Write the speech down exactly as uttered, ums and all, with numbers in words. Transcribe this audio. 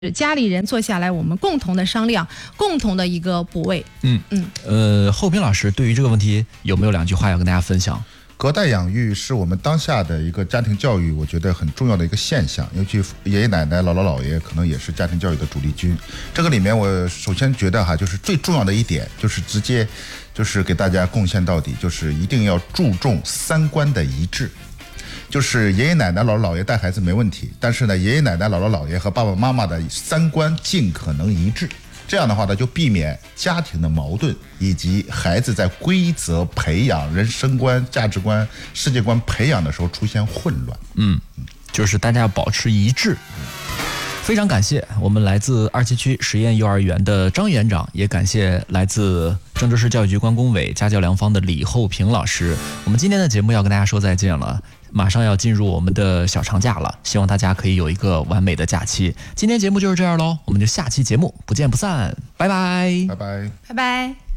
家里人坐下来，我们共同的商量，共同的一个补位。 嗯嗯，呃，厚平老师对于这个问题有没有两句话要跟大家分享？ 隔代养育是我们当下的一个家庭教育，我觉得很重要的一个现象。尤其爷爷奶奶、姥姥姥爷可能也是家庭教育的主力军。这个里面，我首先觉得哈，就是最重要的一点，就是直接就是给大家贡献到底，就是一定要注重三观的一致。就是爷爷奶奶、姥姥姥爷带孩子没问题，但是呢，爷爷奶奶、姥姥姥爷和爸爸妈妈的三观尽可能一致。这样的话呢，就避免家庭的矛盾，以及孩子在规则培养、人生观、价值观、世界观培养的时候出现混乱。 嗯，就是大家要保持一致。非常感谢我们来自二七区实验幼儿园的张园长，也感谢来自郑州市教育局关工委家教良方的李厚平老师。我们今天的节目要跟大家说再见了，马上要进入我们的小长假了，希望大家可以有一个完美的假期。今天节目就是这样咯，我们就下期节目不见不散，拜拜， 拜拜， 拜拜。